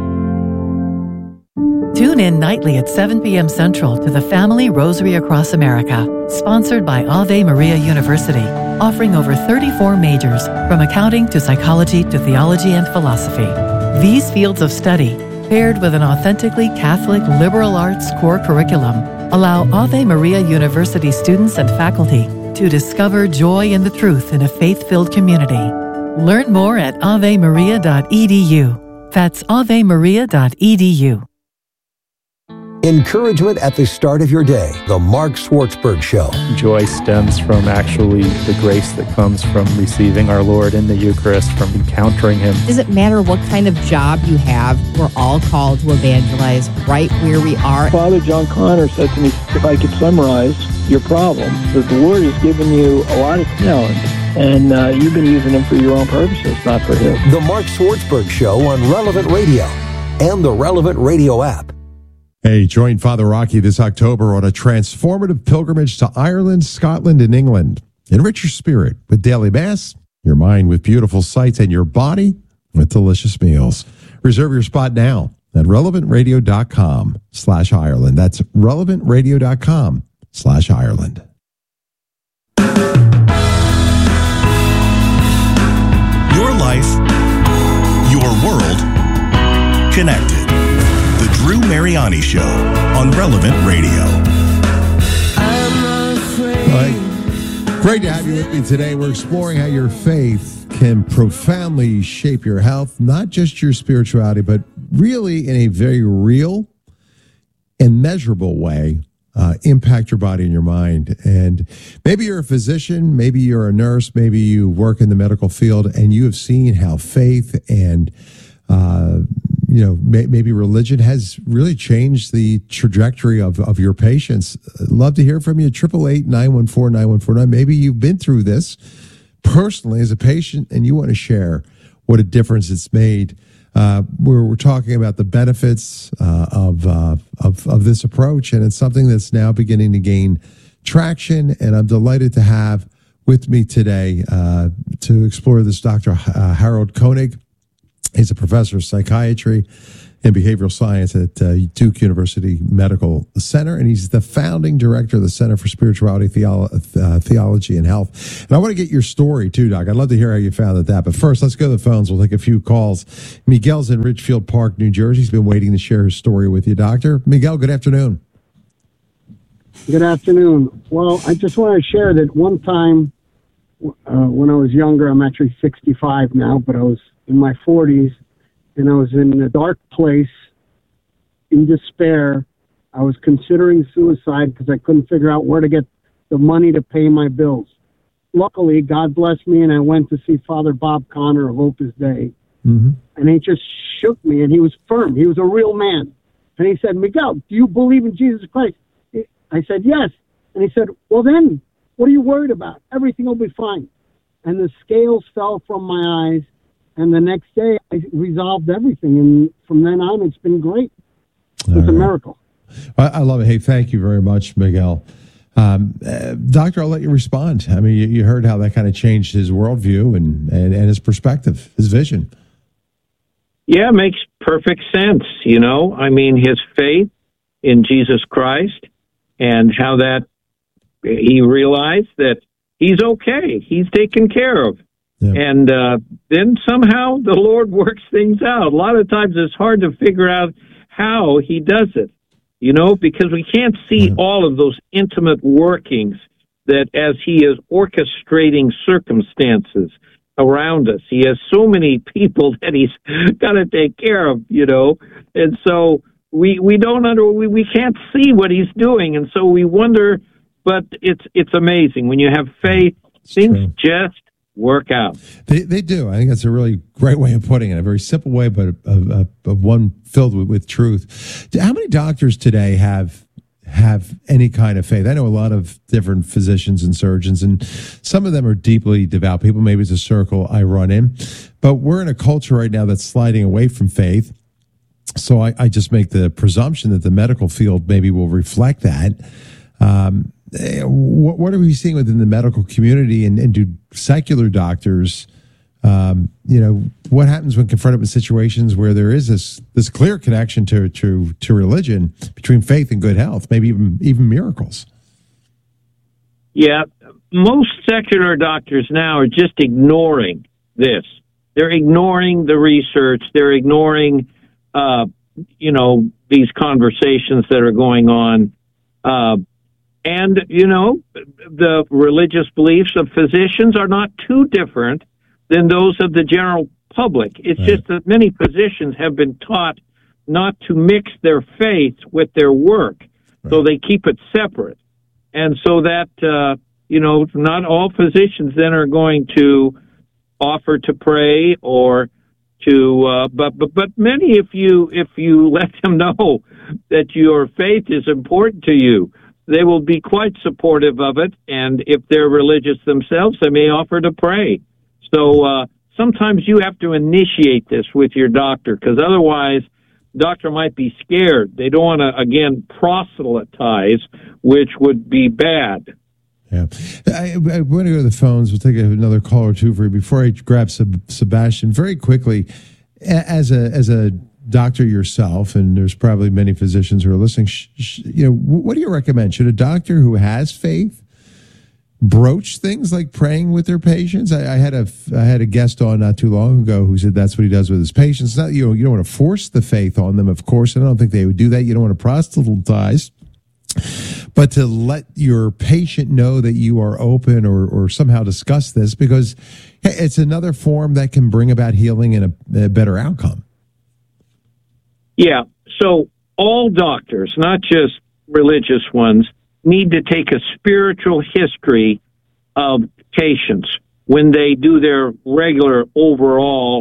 Tune in nightly at 7 p.m. Central to the Family Rosary Across America, sponsored by Ave Maria University, offering over 34 majors, from accounting to psychology to theology and philosophy. These fields of study, paired with an authentically Catholic liberal arts core curriculum, allow Ave Maria University students and faculty to discover joy in the truth in a faith-filled community. Learn more at avemaria.edu. That's avemaria.edu. Encouragement at the start of your day. The Mark Schwartzberg Show. Joy stems from actually the grace that comes from receiving our Lord in the Eucharist, from encountering Him. Does it matter what kind of job you have? We're all called to evangelize right where we are. Father John Connor said to me, if I could summarize your problem, that the Lord has given you a lot of talent, and you've been using them for your own purposes, not for His. The Mark Schwartzberg Show on Relevant Radio and the Relevant Radio app. Hey, join Father Rocky this October on a transformative pilgrimage to Ireland, Scotland, and England. Enrich your spirit with daily Mass, your mind with beautiful sights, and your body with delicious meals. Reserve your spot now at relevantradio.com/Ireland. That's relevantradio.com/Ireland. Your life, your world, connected. The Drew Mariani Show on Relevant Radio. Great to have you with me today. We're exploring how your faith can profoundly shape your health, not just your spirituality, but really in a very real and measurable way, impact your body and your mind. And maybe you're a physician, maybe you're a nurse, maybe you work in the medical field, and you have seen how faith and maybe religion has really changed the trajectory of your patients. Love to hear from you. 888-914-9149. Maybe you've been through this personally as a patient and you want to share what a difference it's made. We're talking about the benefits of this approach, and it's something that's now beginning to gain traction. And I'm delighted to have with me today to explore this Dr. Harold Koenig. He's a professor of psychiatry and behavioral science at Duke University Medical Center, and he's the founding director of the Center for Spirituality, Theology, and Health. And I want to get your story, too, Doc. I'd love to hear how you found that. But first, let's go to the phones. We'll take a few calls. Miguel's in Richfield Park, New Jersey. He's been waiting to share his story with you, Doctor. Miguel, good afternoon. Good afternoon. Well, I just want to share that one time when I was younger, I'm actually 65 now, but I was in my 40s, and I was in a dark place in despair. I was considering suicide because I couldn't figure out where to get the money to pay my bills. Luckily, God blessed me, and I went to see Father Bob Connor of Opus Dei, and he just shook me, and he was firm. He was a real man. And he said, Miguel, do you believe in Jesus Christ? I said, yes. And he said, well, then, what are you worried about? Everything will be fine. And the scales fell from my eyes. And the next day, I resolved everything. And from then on, it's been great. It's a miracle. I love it. Hey, thank you very much, Miguel. Doctor, I'll let you respond. I mean, you heard how that kind of changed his worldview and his perspective, his vision. Yeah, it makes perfect sense. You know, I mean, his faith in Jesus Christ and how that he realized that he's okay. He's taken care of. Yeah. And then somehow the Lord works things out. A lot of times it's hard to figure out how he does it, you know, because we can't see all of those intimate workings that as he is orchestrating circumstances around us. He has so many people that he's got to take care of, you know, and so we can't see what he's doing, and so we wonder. But it's amazing when you have faith; things just work out. They do. I think that's a really great way of putting it. A very simple way, but of one filled with truth. How many doctors today have any kind of faith? I know a lot of different physicians and surgeons, and some of them are deeply devout people. Maybe it's a circle I run in, but we're in a culture right now that's sliding away from faith. So I just make the presumption that the medical field maybe will reflect that. What are we seeing within the medical community, and do secular doctors, what happens when confronted with situations where there is this clear connection to religion between faith and good health, maybe even miracles? Yeah, most secular doctors now are just ignoring this. They're ignoring the research. They're ignoring, these conversations that are going on. And, the religious beliefs of physicians are not too different than those of the general public. It's just that many physicians have been taught not to mix their faith with their work, so they keep it separate. And so that, not all physicians then are going to offer to pray or to, but many, if you let them know that your faith is important to you, they will be quite supportive of it, and if they're religious themselves, they may offer to pray. So sometimes you have to initiate this with your doctor, because otherwise, the doctor might be scared. They don't want to, again, proselytize, which would be bad. Yeah. I want to go to the phones. We'll take another call or two for you. Before I grab Sebastian, very quickly, as a doctor yourself, and there's probably many physicians who are listening, what do you recommend? Should a doctor who has faith broach things like praying with their patients? I had a guest on not too long ago who said that's what he does with his patients. Not, you don't want to force the faith on them, of course, and I don't think they would do that. You don't want to proselytize, but to let your patient know that you are open or somehow discuss this, because it's another form that can bring about healing and a better outcome. Yeah, so all doctors, not just religious ones, need to take a spiritual history of patients when they do their regular overall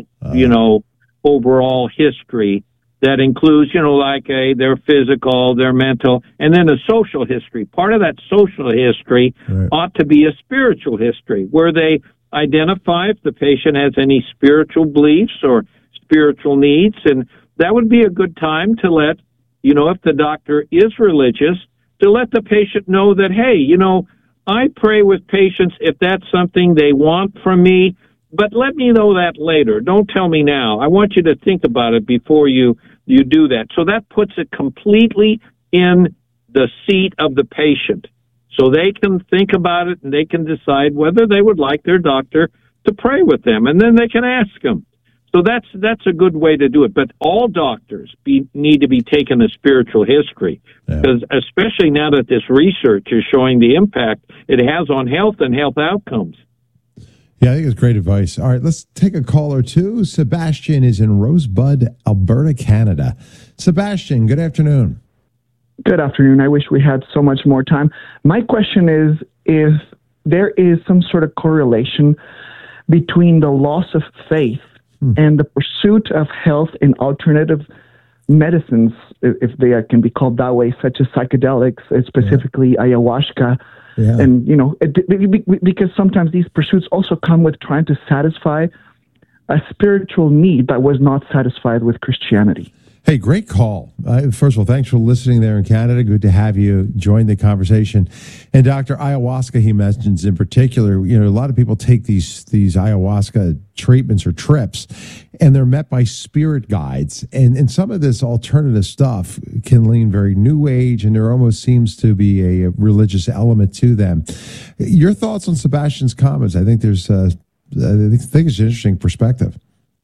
history. That includes, their physical, their mental, and then a social history. Part of that social history ought to be a spiritual history, where they identify if the patient has any spiritual beliefs or spiritual needs, and that would be a good time to let, if the doctor is religious, to let the patient know that, hey, I pray with patients if that's something they want from me, But let me know that later. Don't tell me now. I want you to think about it before you do that. So that puts it completely in the seat of the patient. So they can think about it and they can decide whether they would like their doctor to pray with them. And then they can ask them. So that's a good way to do it. But all doctors need to be taken a spiritual history, because especially now that this research is showing the impact it has on health and health outcomes. Yeah, I think it's great advice. All right, let's take a call or two. Sebastian is in Rosebud, Alberta, Canada. Sebastian, good afternoon. Good afternoon. I wish we had so much more time. My question is if there is some sort of correlation between the loss of faith and the pursuit of health in alternative medicines, if they can be called that way, such as psychedelics, specifically ayahuasca. Yeah. And, because sometimes these pursuits also come with trying to satisfy a spiritual need that was not satisfied with Christianity. Hey, great call. First of all, thanks for listening there in Canada. Good to have you join the conversation. And Dr. Ayahuasca, he mentions in particular, a lot of people take these ayahuasca treatments or trips, and they're met by spirit guides. And some of this alternative stuff can lean very new age, and there almost seems to be a religious element to them. Your thoughts on Sebastian's comments? I think it's an interesting perspective.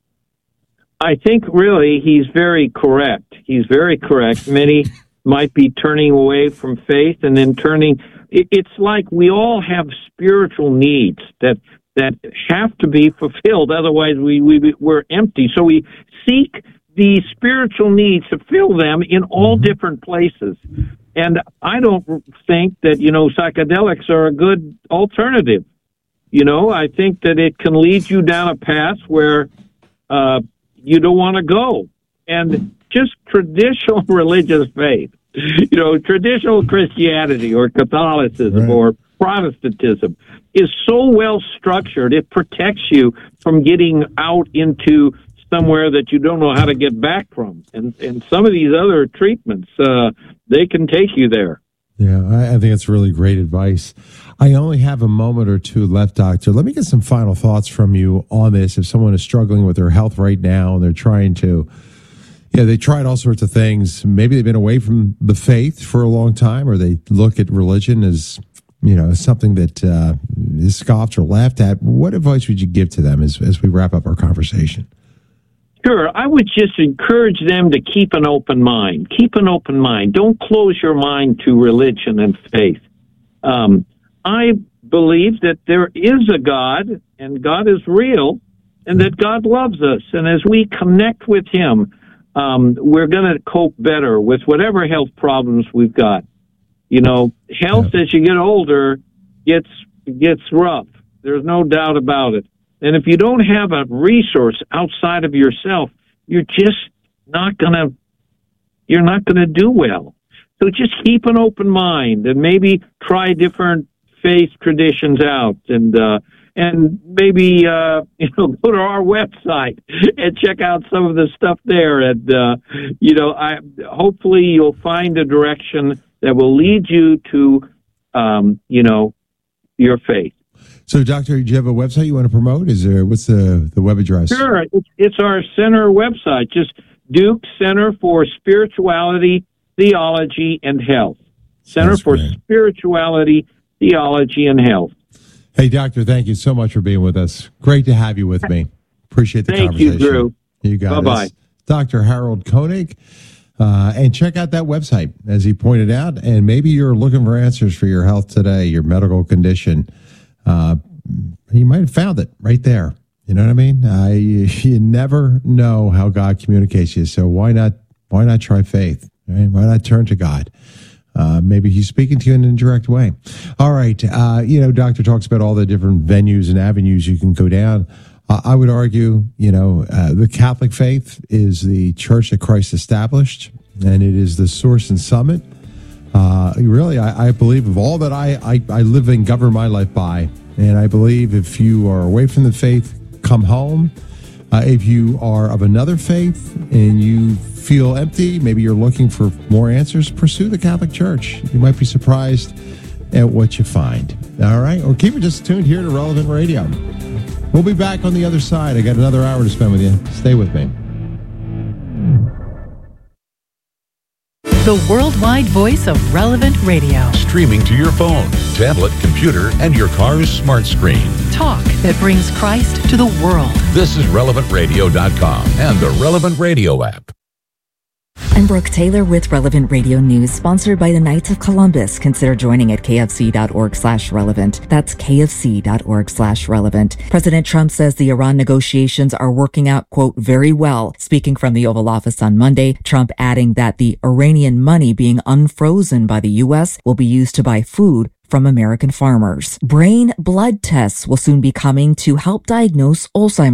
I think really he's very correct. He's very correct. Many might be turning away from faith and then turning. It's like we all have spiritual needs that have to be fulfilled. Otherwise, we're empty. So we seek the spiritual needs to fill them in all different places. And I don't think that, psychedelics are a good alternative. I think that it can lead you down a path where you don't want to go. And just traditional religious faith, traditional Christianity or Catholicism or Protestantism is so well structured, it protects you from getting out into somewhere that you don't know how to get back from. And some of these other treatments, they can take you there. Yeah, I think it's really great advice. I only have a moment or two left, Doctor. Let me get some final thoughts from you on this. If someone is struggling with their health right now and they're trying to, they tried all sorts of things. Maybe they've been away from the faith for a long time, or they look at religion as, something that is scoffed or laughed at. What advice would you give to them as we wrap up our conversation? Sure. I would just encourage them to keep an open mind. Keep an open mind. Don't close your mind to religion and faith. I believe that there is a God, and God is real, and that God loves us. And as we connect with Him, we're going to cope better with whatever health problems we've got. Health as you get older gets rough. There's no doubt about it. And if you don't have a resource outside of yourself, you're not going to do well. So just keep an open mind and maybe try different faith traditions out, and maybe go to our website and check out some of the stuff there. And hopefully you'll find a direction that will lead you to your faith. So, Doctor, do you have a website you want to promote? What's the web address? Sure. It's our center website, just Duke Center for Spirituality, Theology, and Health. Center for Spirituality, Theology, and Health. Hey, Doctor, thank you so much for being with us. Great to have you with me. Appreciate the conversation. Thank you, Drew. You got it. Bye-bye. Dr. Harold Koenig. And check out that website, as he pointed out, and maybe you're looking for answers for your health today, your medical condition. You might have found it right there. You know what I mean? You never know how God communicates you. So why not try faith? Right? Why not turn to God? Maybe He's speaking to you in an indirect way. All right. Doctor talks about all the different venues and avenues you can go down. I would argue, the Catholic faith is the church that Christ established, and it is the source and summit. Really, I believe of all that I live and govern my life by. And I believe if you are away from the faith, come home. If you are of another faith and you feel empty, maybe you're looking for more answers, pursue the Catholic Church. You might be surprised at what you find. All right? Or keep it just tuned here to Relevant Radio. We'll be back on the other side. I got another hour to spend with you. Stay with me. The worldwide voice of Relevant Radio. Streaming to your phone, tablet, computer, and your car's smart screen. Talk that brings Christ to the world. This is RelevantRadio.com and the Relevant Radio app. I'm Brooke Taylor with Relevant Radio News, sponsored by the Knights of Columbus. Consider joining at kfc.org/relevant. That's kfc.org/relevant. President Trump says the Iran negotiations are working out, quote, very well. Speaking from the Oval Office on Monday, Trump adding that the Iranian money being unfrozen by the U.S. will be used to buy food from American farmers. Brain blood tests will soon be coming to help diagnose Alzheimer's.